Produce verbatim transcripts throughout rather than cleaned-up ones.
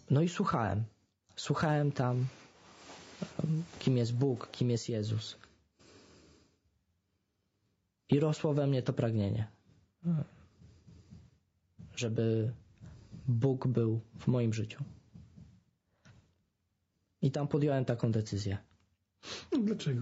No i słuchałem. Słuchałem tam, kim jest Bóg, kim jest Jezus. I rosło we mnie to pragnienie, żeby Bóg był w moim życiu. I tam podjąłem taką decyzję. Dlaczego?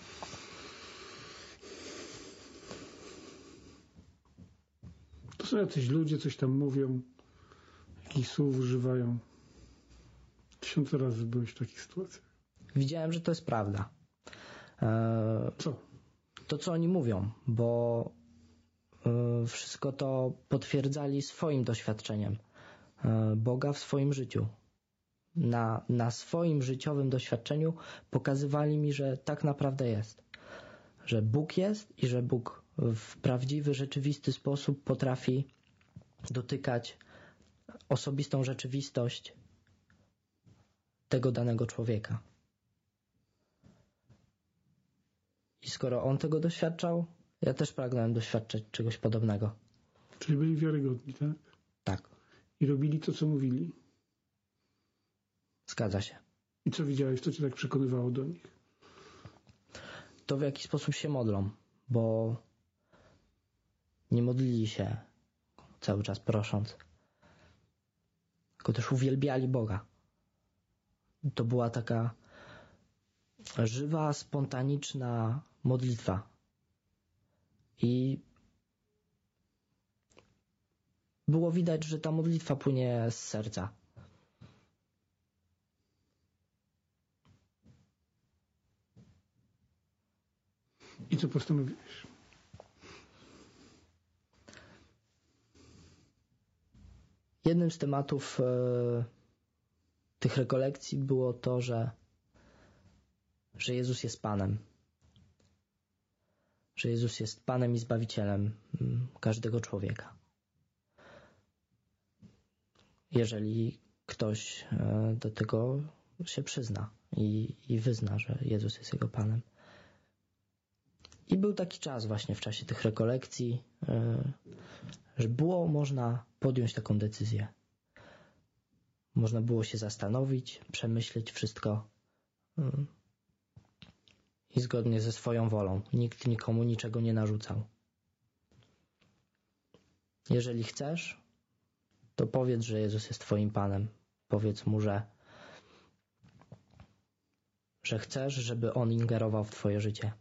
To są jacyś ludzie, coś tam mówią, jakichś słów używają. Tysiące razy byłeś w takich sytuacjach. Widziałem, że to jest prawda. E, co? To, co oni mówią, bo e, wszystko to potwierdzali swoim doświadczeniem e, Boga w swoim życiu. Na, na swoim życiowym doświadczeniu pokazywali mi, że tak naprawdę jest. Że Bóg jest i że Bóg w prawdziwy, rzeczywisty sposób potrafi dotykać osobistą rzeczywistość tego danego człowieka. I skoro on tego doświadczał, ja też pragnąłem doświadczać czegoś podobnego. Czyli byli wiarygodni, tak? Tak. I robili to, co mówili? Zgadza się. I co widziałeś, co cię tak przekonywało do nich? To w jaki sposób się modlą, bo nie modlili się cały czas prosząc, tylko też uwielbiali Boga. To była taka żywa, spontaniczna modlitwa. I było widać, że ta modlitwa płynie z serca. I co postanowiłeś? Jednym z tematów e, tych rekolekcji było to, że, że Jezus jest Panem. Że Jezus jest Panem i Zbawicielem każdego człowieka. Jeżeli ktoś e, do tego się przyzna i, i wyzna, że Jezus jest jego Panem. I był taki czas właśnie w czasie tych rekolekcji, że było można podjąć taką decyzję. Można było się zastanowić, przemyśleć wszystko i zgodnie ze swoją wolą. Nikt nikomu niczego nie narzucał. Jeżeli chcesz, to powiedz, że Jezus jest twoim Panem. Powiedz Mu, że, że chcesz, żeby On ingerował w twoje życie.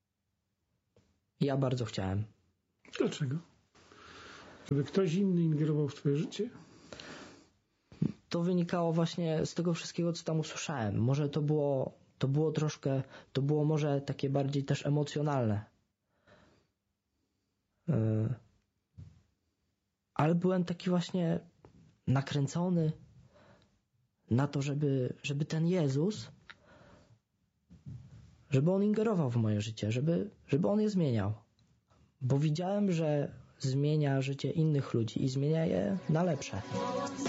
Ja bardzo chciałem. Dlaczego? Żeby ktoś inny ingerował w twoje życie? To wynikało właśnie z tego wszystkiego, co tam usłyszałem. Może to było, to było troszkę, to było może takie bardziej też emocjonalne. Yy. Ale byłem taki właśnie nakręcony na to, żeby, żeby ten Jezus, żeby On ingerował w moje życie, żeby, żeby On je zmieniał. Bo widziałem, że zmienia życie innych ludzi i zmienia je na lepsze.